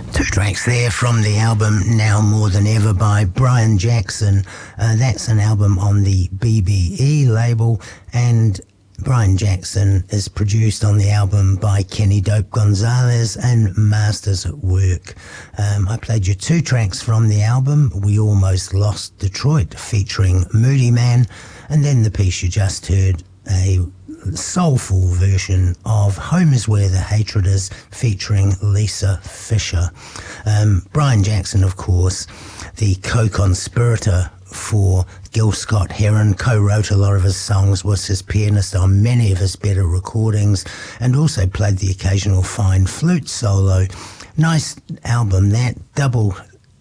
Two tracks there from the album Now More Than Ever by Brian Jackson. That's an album on the BBE label, and Brian Jackson is produced on the album by Kenny Dope Gonzalez and Masters at Work. I played you two tracks from the album, We Almost Lost Detroit featuring Moody Man, and then the piece you just heard, a soulful version of Home Is Where the Hatred Is featuring Lisa Fisher. Brian Jackson, of course, the co-conspirator for Gil Scott-Heron, co-wrote a lot of his songs, was his pianist on many of his better recordings, and also played the occasional fine flute solo. Nice album, that double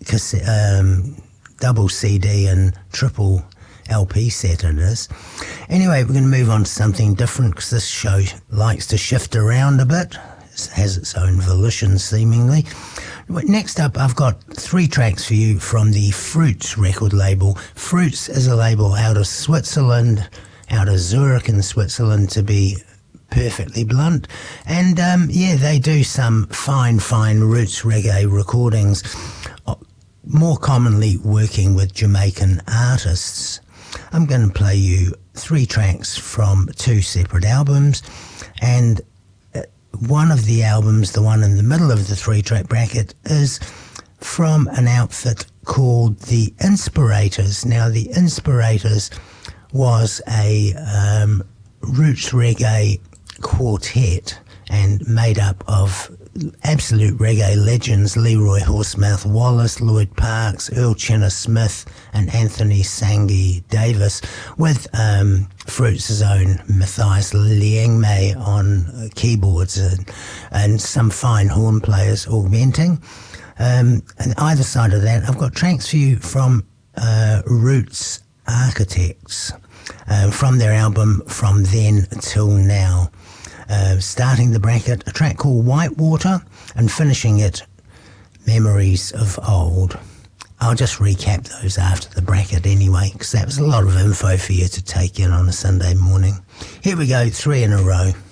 CD and triple LP set it is. Anyway, we're going to move on to something different because this show likes to shift around a bit. It has its own volition, seemingly. Next up, I've got three tracks for you from the Fruits record label. Fruits is a label out of Switzerland, out of Zurich in Switzerland, to be perfectly blunt. And they do some fine roots reggae recordings, more commonly working with Jamaican artists. I'm going to play you three tracks from two separate albums, and one of the albums, the one in the middle of the three-track bracket, is from an outfit called The Inspirators. Now, The Inspirators was a roots reggae quartet and made up of absolute reggae legends Leroy Horsemouth Wallace, Lloyd Parks, Earl Chinner Smith and Anthony Sangi Davis, with Fruits' own Matthias Liangmei on keyboards and some fine horn players augmenting. And either side of that, I've got tracks for you from Roots Architects from their album From Then Till Now. Starting the bracket, a track called Whitewater, and finishing it, Memories of Old. I'll just recap those after the bracket anyway, because that was a lot of info for you to take in on a Sunday morning. Here we go, three in a row.